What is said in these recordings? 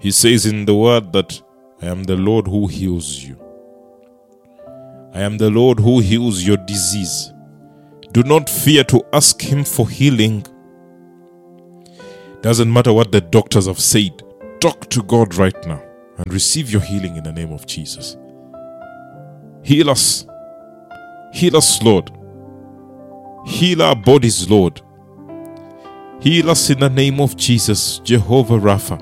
He says in the word that I am the Lord who heals you. I am the Lord who heals your disease. Do not fear to ask him for healing. Doesn't matter what the doctors have said. Talk to God right now and receive your healing in the name of Jesus. Heal us. Heal us, Lord. Heal our bodies, Lord. Heal us in the name of Jesus, Jehovah Rapha.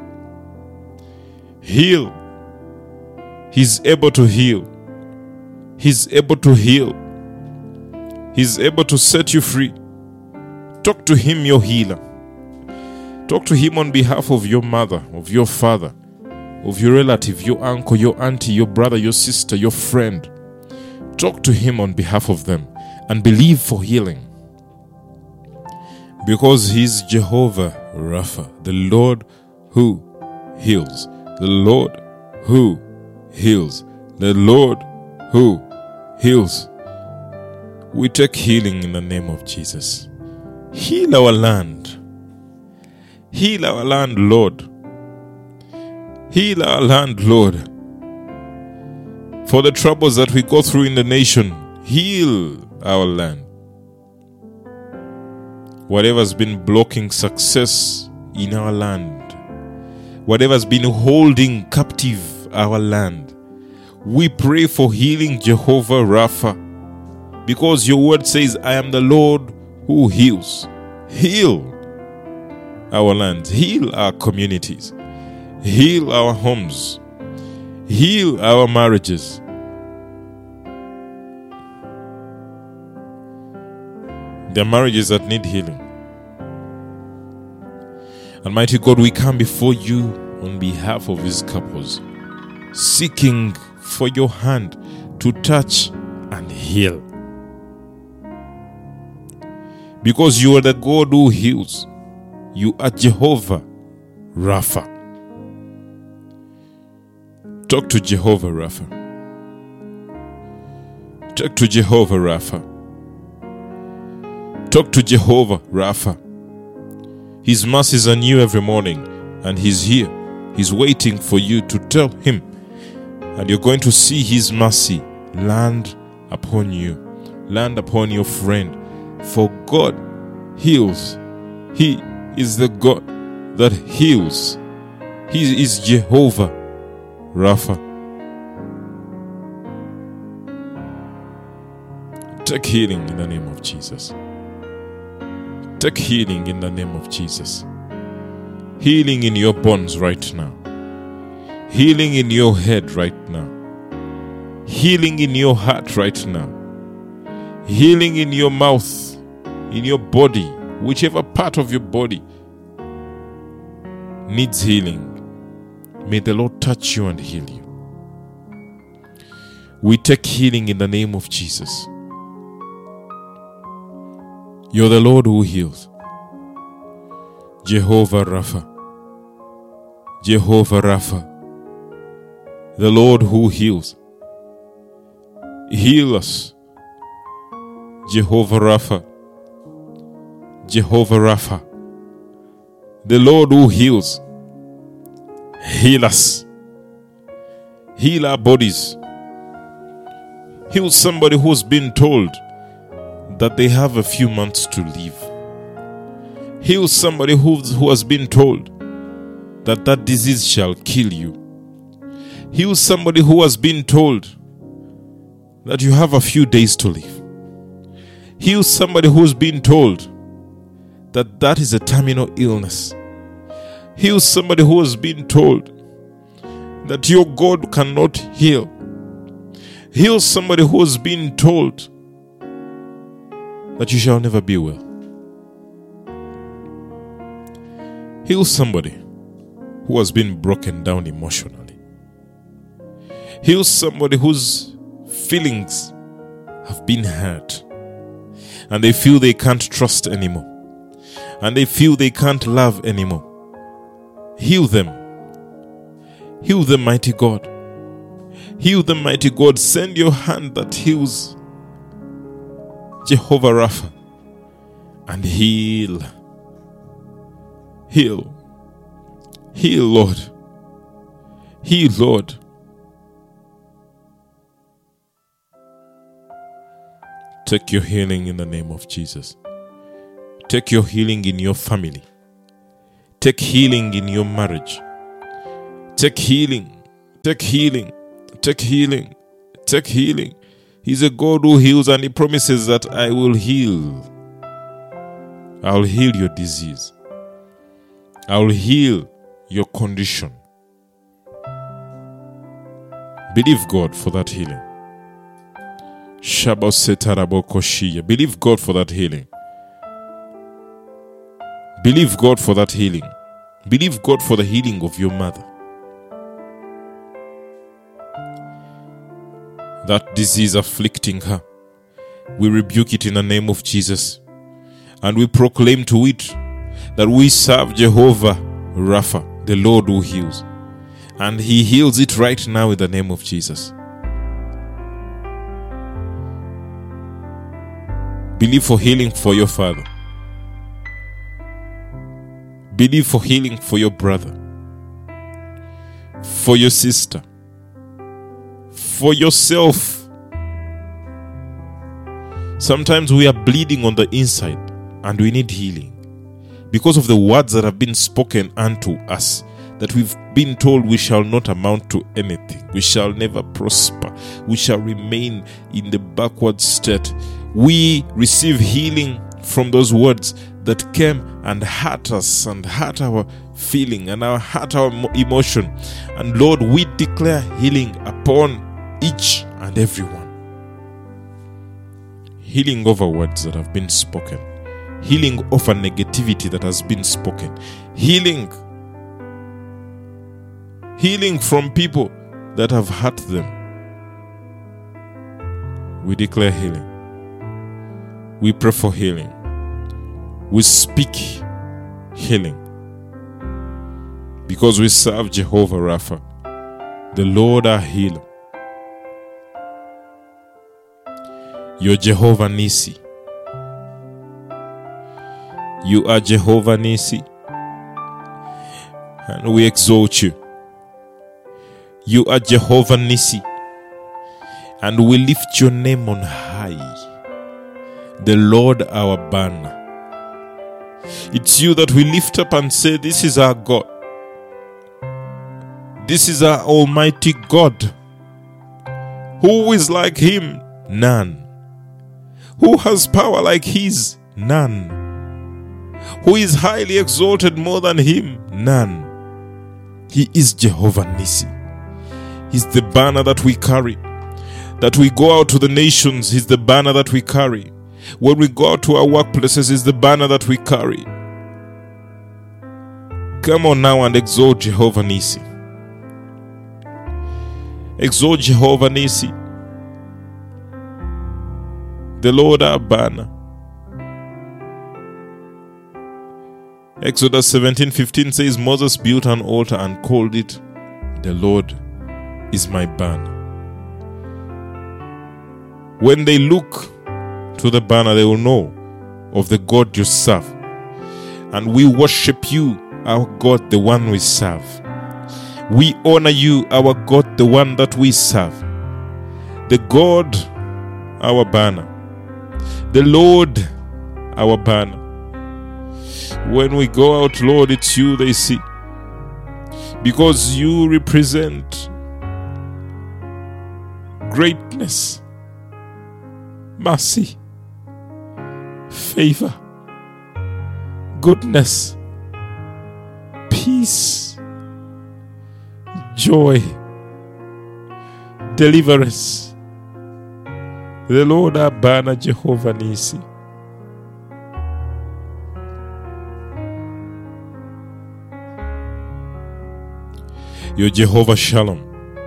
Heal. He's able to heal. He's able to heal. He's able to set you free. Talk to him, your healer. Talk to him on behalf of your mother, of your father, of your relative, your uncle, your auntie, your brother, your sister, your friend. Talk to him on behalf of them and believe for healing. Because he's Jehovah Rapha, the Lord who heals. The Lord who heals. The Lord who heals. We take healing in the name of Jesus. Heal our land. Heal our land, Lord. Heal our land, Lord. For the troubles that we go through in the nation, heal our land. Whatever's been blocking success in our land, whatever's been holding captive our land, we pray for healing, Jehovah Rapha. Because your word says, I am the Lord who heals. Heal our land. Heal our communities. Heal our homes. Heal our marriages. There are marriages that need healing. Almighty God, we come before you on behalf of these couples, seeking for your hand to touch and heal. Because you are the God who heals. You are Jehovah Rapha. Talk to Jehovah Rapha. Talk to Jehovah Rapha. Talk to Jehovah Rapha. His mercies are new every morning, and he's here. He's waiting for you to tell him, and you're going to see his mercy land upon you, land upon your friend. For God heals. He is the God that heals. He is Jehovah Rapha. Take healing in the name of Jesus. Take healing in the name of Jesus. Healing in your bones right now. Healing in your head right now. Healing in your heart right now. Healing in your mouth, in your body, whichever part of your body needs healing. May the Lord touch you and heal you. We take healing in the name of Jesus. You're the Lord who heals. Jehovah Rapha. Jehovah Rapha. The Lord who heals. Heal us. Jehovah Rapha. Jehovah Rapha. The Lord who heals. Heal us. Heal our bodies. Heal somebody who's been told that they have a few months to live. Heal somebody who has been told that that disease shall kill you. Heal somebody who has been told that you have a few days to live. Heal somebody who's been told that that is a terminal illness. Heal somebody who has been told that your God cannot heal. Heal somebody who has been told that you shall never be well. Heal somebody who has been broken down emotionally. Heal somebody whose feelings have been hurt and they feel they can't trust anymore, and they feel they can't love anymore. Heal them. Heal them, mighty God. Heal them, mighty God. Send your hand that heals, Jehovah Rapha, and heal. Heal. Heal, Lord. Heal, Lord. Take your healing in the name of Jesus. Take your healing in your family. Take healing in your marriage. Take healing. Take healing. Take healing. Take healing. He's a God who heals, and He promises that I will heal. I'll heal your disease. I'll heal your condition. Believe God for that healing. Believe God for that healing. Believe God for that healing. Believe God for the healing of your mother. That disease afflicting her, we rebuke it in the name of Jesus. And we proclaim to it that we serve Jehovah Rapha, the Lord who heals. And He heals it right now in the name of Jesus. Believe for healing for your father. Believe for healing for your brother, for your sister, for yourself. Sometimes we are bleeding on the inside and we need healing because of the words that have been spoken unto us, that we've been told we shall not amount to anything, we shall never prosper, we shall remain in the backward state. We receive healing from those words that came and hurt us and hurt our feeling and hurt our emotion. And Lord, we declare healing upon each and every one. Healing over words that have been spoken. Healing over negativity that has been spoken. Healing from people that have hurt them. We declare healing. We pray for healing. We speak healing. Because we serve Jehovah Rapha, the Lord our healer. You're Jehovah Nissi. You are Jehovah Nissi. And we exalt you. You are Jehovah Nissi. And we lift your name on high. The Lord our banner. It's you that we lift up and say, this is our God. This is our Almighty God. Who is like Him? None. Who has power like His? None. Who is highly exalted more than Him? None. He is Jehovah Nissi. He's the banner that we carry. That we go out to the nations, He's the banner that we carry. When we go out to our workplaces, He's the banner that we carry. Come on now and exalt Jehovah Nissi. Exalt Jehovah Nissi, the Lord our banner. Exodus 17:15 says, Moses built an altar and called it, the Lord is my banner. When they look to the banner, they will know of the God you serve. And we worship you, our God, the one we serve. We honor you, our God, the one that we serve. The God, our banner. The Lord, our banner. When we go out, Lord, it's you they see. Because you represent greatness, mercy, favor, goodness, peace, joy, deliverance. The Lord our banner, Jehovah Nissi. You're Jehovah Shalom.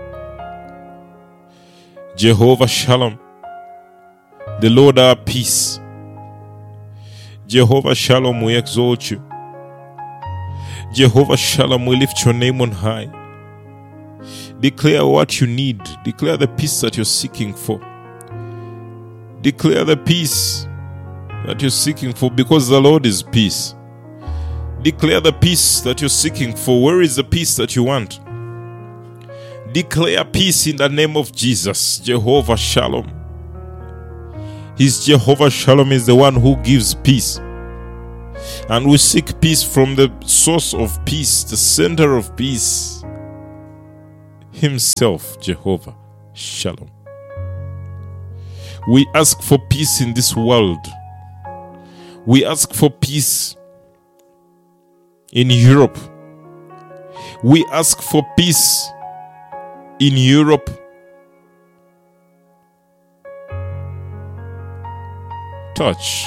Jehovah Shalom. The Lord our peace. Jehovah Shalom, we exalt you. Jehovah Shalom, we lift your name on high. Declare what you need. Declare the peace that you're seeking for. Declare the peace that you're seeking for, because the Lord is peace. Declare the peace that you're seeking for. Where is the peace that you want? Declare peace in the name of Jesus. Jehovah Shalom. His Jehovah Shalom is the one who gives peace. And we seek peace from the source of peace, the center of peace, Himself, Jehovah Shalom. We ask for peace in this world. We ask for peace in Europe. We ask for peace in Europe. Touch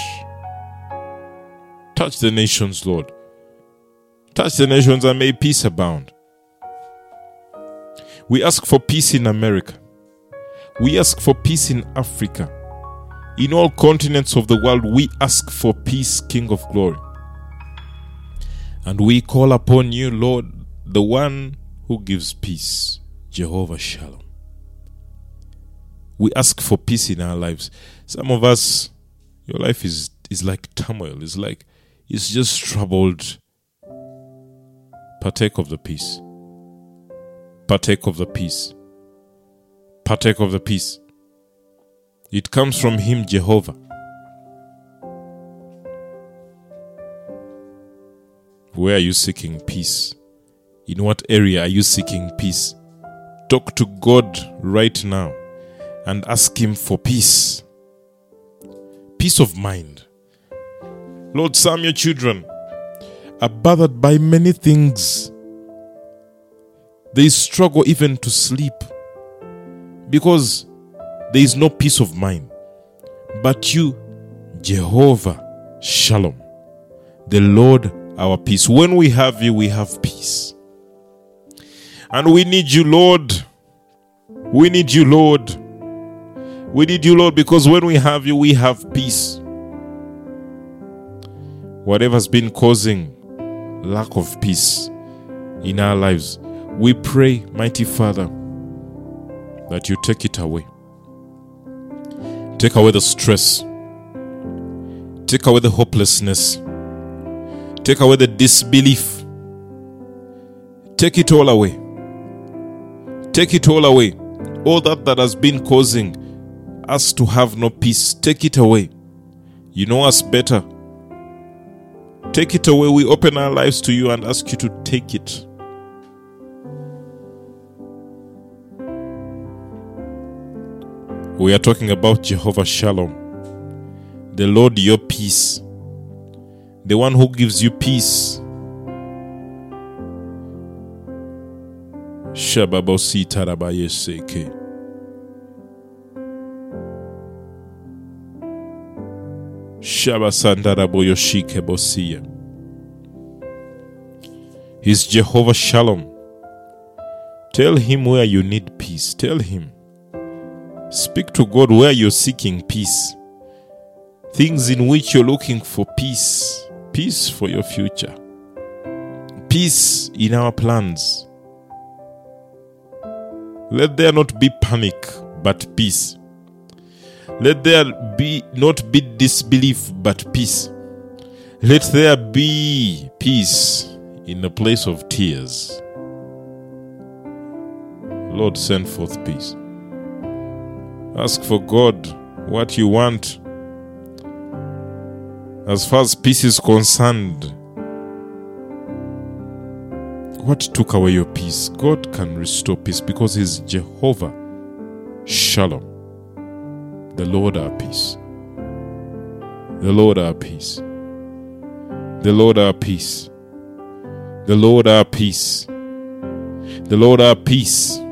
the nations, Lord. Touch the nations and may peace abound. We ask for peace in America. We ask for peace in Africa. In all continents of the world, we ask for peace, King of Glory. And we call upon you, Lord, the one who gives peace, Jehovah Shalom. We ask for peace in our lives. Some of us, your life is like turmoil. It's just troubled. Partake of the peace. Partake of the peace. Partake of the peace. It comes from Him, Jehovah. Where are you seeking peace? In what area are you seeking peace? Talk to God right now and ask Him for peace. Peace of mind. Lord, some of your children are bothered by many things. They struggle even to sleep because there is no peace of mind. But you, Jehovah Shalom, the Lord our peace. When we have you, we have peace. And we need you, Lord. We need you, Lord. We need you, Lord, because when we have you, we have peace. Whatever's been causing lack of peace in our lives, we pray, mighty Father, that you take it away. Take away the stress. Take away the hopelessness. Take away the disbelief. Take it all away. Take it all away. All that has been causing us to have no peace, take it away. You know us better. Take it away. We open our lives to you and ask you to take it. We are talking about Jehovah Shalom, the Lord your peace, the one who gives you peace. Shababosi tarabayeseke. Shabasandaraboyoshike bosia. He's Jehovah Shalom. Tell Him where you need peace. Tell Him. Speak to God where you're seeking peace. Things in which you're looking for peace. Peace for your future. Peace in our plans. Let there not be panic, but peace. Let there be not be disbelief, but peace. Let there be peace in the place of tears. Lord, send forth peace. Ask for God what you want. As far as peace is concerned, what took away your peace? God can restore peace because He's Jehovah Shalom, the Lord our peace. The Lord our peace. The Lord our peace. The Lord our peace. The Lord our peace.